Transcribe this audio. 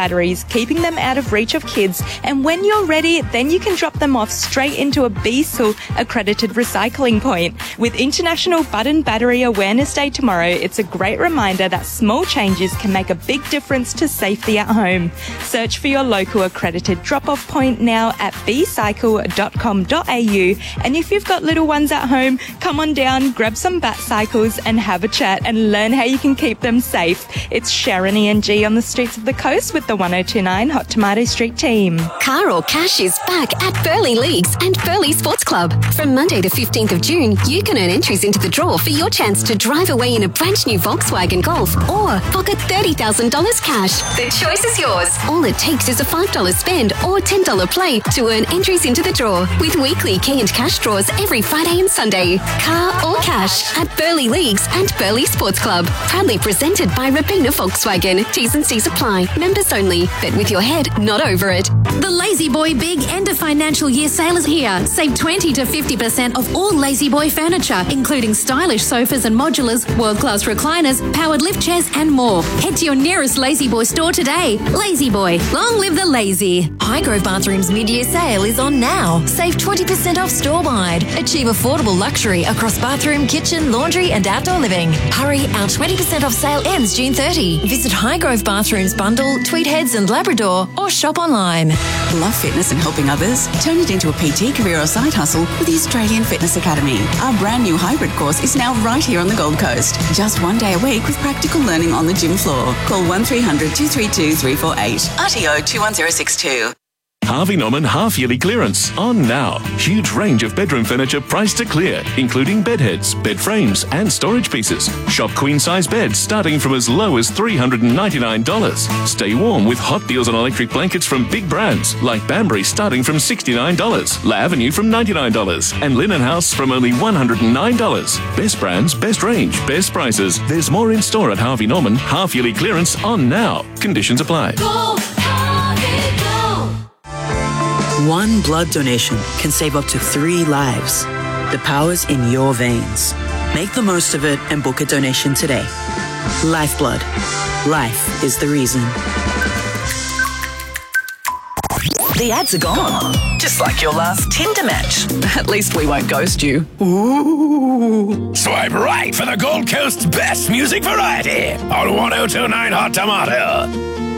batteries, keeping them out of reach of kids. And when you're ready, then you can drop them off straight into a BSIL accredited recycling point. With International Button Battery Awareness Day tomorrow, it's a great reminder that small changes can make a big difference to safety at home. Search for your local accredited drop-off point now at bcycle.com.au. And if you've got little ones at home, come on down, grab some bat cycles and have a chat and learn how you can keep them safe. It's Sharon E&G on the streets of the coast with the 1029 Hot Tomato Street team. Car or Cash is back at Burleigh Leagues and Burleigh Sports Club. From Monday the 15th of June, you can earn entries into the draw for your chance to drive away in a brand new Volkswagen Golf or pocket $30,000 cash. The choice is yours. All it takes is a $5 spend or $10 play to earn entries into the draw, with weekly key and cash draws every Friday and Sunday. Car or Cash at Burleigh Leagues and Burleigh Sports Club. Proudly presented by Robina Volkswagen. T's and C's apply. Members only. Bet with your head, not over it. The Lazy Boy Big End of Financial Year sale is here. Save 20 to 50% off all Lazy Boy furniture, including stylish sofas and modulars, world-class recliners, powered lift chairs and more. Head to your nearest Lazy Boy store today. Lazy Boy, long live the lazy. Highgrove Bathrooms mid-year sale is on now. Save 20% off store-wide. Achieve affordable luxury across bathroom, kitchen, laundry and outdoor living. Hurry, our 20% off sale ends June 30. Visit Highgrove Bathrooms Bundle, Tweed Heads and Labrador or shop online. Love fitness and helping others? Turn it into a PT career or side hustle with the Australian Fitness Academy. Our brand new hybrid course is now right here on the Gold Coast. Just 1 day a week with practical learning on the gym floor. Call 1300 232 348. RTO 21062. Harvey Norman half-yearly clearance on now. Huge range of bedroom furniture priced to clear, including bed heads, bed frames and storage pieces. Shop queen-size beds starting from as low as $399. Stay warm with hot deals on electric blankets from big brands like Banbury starting from $69, La Avenue from $99 and Linen House from only $109. Best brands, best range, best prices. There's more in store at Harvey Norman. Half-yearly clearance on now. Conditions apply. Go, Harvey, go. One blood donation can save up to 3 lives. The power's in your veins. Make the most of it and book a donation today. Lifeblood. Life is the reason. The ads are gone. Just like your last Tinder match. At least we won't ghost you. Ooh. Swipe right for the Gold Coast's best music variety on 1029 Hot Tomato.